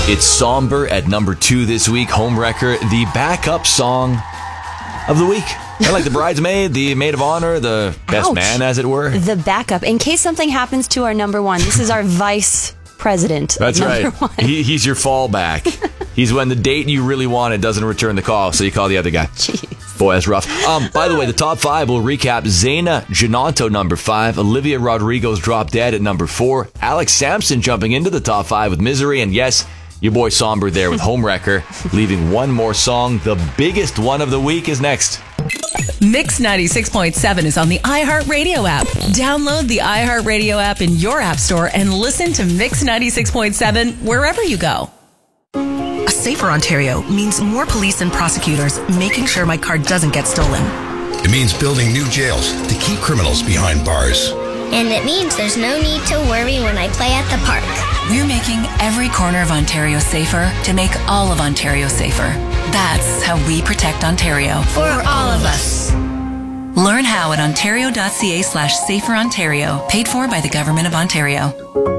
It's somber at number 2 this week. Homewrecker, the backup song of the week. Kind of like the bridesmaid, the maid of honor, the best man, as it were. The backup. In case something happens to our number one, this is our vice president. That's right. One. He's your fallback. He's when the date you really wanted doesn't return the call, so you call the other guy. Jeez. Boy, that's rough. By the way, the top 5 will recap. Zaina Ginato, number 5. Olivia Rodrigo's Drop Dead at number 4. Alex Sampson jumping into the top 5 with Misery. And yes, your boy Somber there with Homewrecker, leaving one more song. The biggest one of the week is next. Mix 96.7 is on the iHeartRadio app. Download the iHeartRadio app in your app store and listen to Mix 96.7 wherever you go. A safer Ontario means more police and prosecutors making sure my car doesn't get stolen. It means building new jails to keep criminals behind bars. And it means there's no need to worry when I play at the park. We're making every corner of Ontario safer to make all of Ontario safer. That's how we protect Ontario. For all of us. Learn how at ontario.ca/saferontario. Paid for by the Government of Ontario.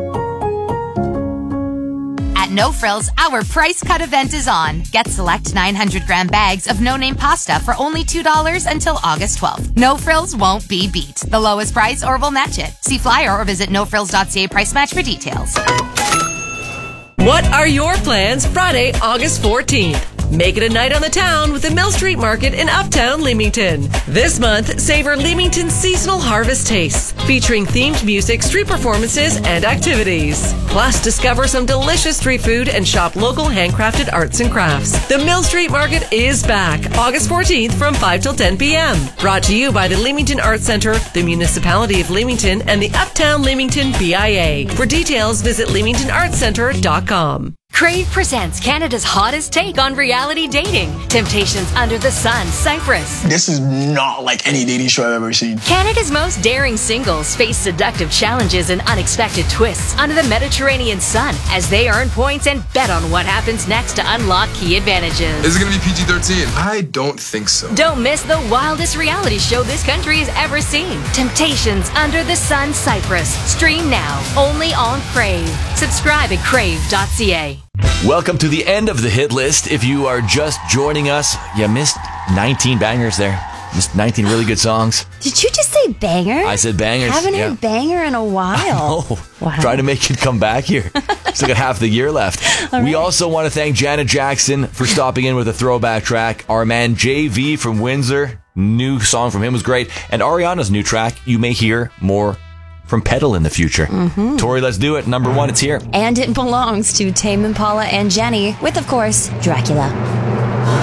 At No Frills, our price cut event is on. Get select 900-gram bags of no-name pasta for only $2 until August 12th. No Frills won't be beat. The lowest price or we'll match it. See flyer or visit nofrills.ca price match for details. What are your plans Friday, August 14th? Make it a night on the town with the Mill Street Market in Uptown Leamington. This month, savor Leamington's seasonal harvest tastes, featuring themed music, street performances, and activities. Plus, discover some delicious street food and shop local handcrafted arts and crafts. The Mill Street Market is back, August 14th from 5 till 10 p.m. Brought to you by the Leamington Arts Centre, the Municipality of Leamington, and the Uptown Leamington BIA. For details, visit leamingtonartscentre.com. Crave presents Canada's hottest take on reality dating. Temptations Under the Sun, Cyprus. This is not like any dating show I've ever seen. Canada's most daring singles face seductive challenges and unexpected twists under the Mediterranean sun as they earn points and bet on what happens next to unlock key advantages. Is it going to be PG-13? I don't think so. Don't miss the wildest reality show this country has ever seen. Temptations Under the Sun, Cyprus. Stream now, only on Crave. Subscribe at crave.ca. Welcome to the end of the hit list. If you are just joining us, you missed 19 bangers there. Missed 19 really good songs. Did you just say banger? I said bangers. Haven't heard banger in a while. Oh, wow. Trying to make it come back here. Still got half the year left. We also want to thank Janet Jackson for stopping in with a throwback track. Our man JV from Windsor, new song from him was great. And Ariana's new track, you may hear more from Pedal in the future. Tori, let's do it. Number 1, it's here. And it belongs to Tame Impala and Jenny with, of course, Dracula.